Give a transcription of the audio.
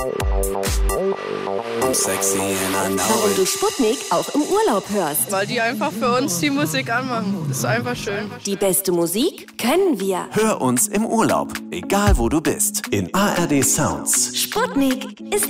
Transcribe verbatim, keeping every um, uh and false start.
I'm sexy and I know Warum it. du Sputnik auch im Urlaub hörst. Weil die einfach für uns die Musik anmachen. Das ist einfach schön. Die beste Musik können wir. Hör uns im Urlaub, egal wo du bist, in A R D Sounds. Sputnik ist